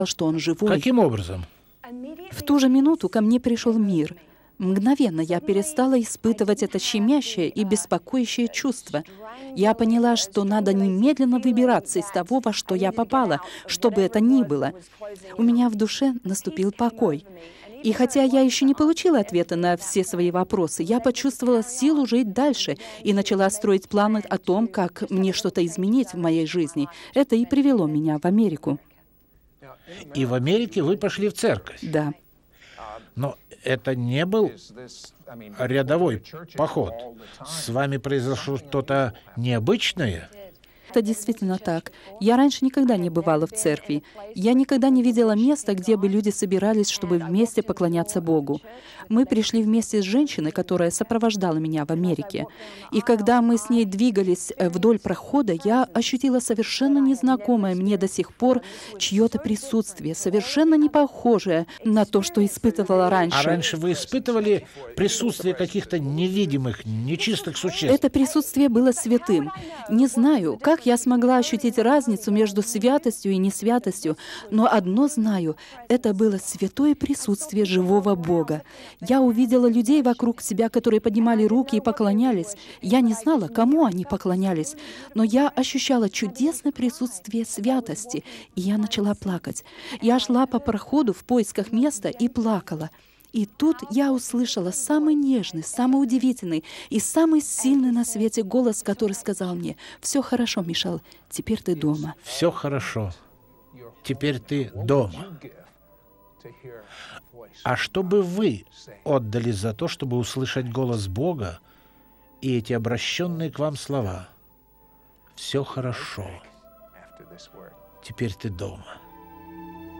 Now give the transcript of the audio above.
что Он живой. Каким образом? В ту же минуту ко мне пришел мир. Мгновенно я перестала испытывать это щемящее и беспокоящее чувство. Я поняла, что надо немедленно выбираться из того, во что я попала, что бы это ни было. У меня в душе наступил покой. И хотя я еще не получила ответа на все свои вопросы, я почувствовала силу жить дальше и начала строить планы о том, как мне что-то изменить в моей жизни. Это и привело меня в Америку. И в Америке вы пошли в церковь. Да. Но это не был рядовой поход. С вами произошло что-то необычное? Это действительно так. Я раньше никогда не бывала в церкви. Я никогда не видела места, где бы люди собирались, чтобы вместе поклоняться Богу. Мы пришли вместе с женщиной, которая сопровождала меня в Америке. И когда мы с ней двигались вдоль прохода, я ощутила совершенно незнакомое мне до сих пор чье-то присутствие, совершенно не похожее на то, что испытывала раньше. А раньше вы испытывали присутствие каких-то невидимых, нечистых существ? Это присутствие было святым. Не знаю, как я смогла ощутить разницу между святостью и несвятостью, но одно знаю — это было святое присутствие живого Бога. Я увидела людей вокруг себя, которые поднимали руки и поклонялись. Я не знала, кому они поклонялись, но я ощущала чудесное присутствие святости, и я начала плакать. Я шла по проходу в поисках места и плакала. И тут я услышала самый нежный, самый удивительный и самый сильный на свете голос, который сказал мне: «Все хорошо, Мишель, теперь ты дома». Все хорошо. Теперь ты дома. А что бы вы отдали за то, чтобы услышать голос Бога и эти обращенные к вам слова? Все хорошо. Теперь ты дома.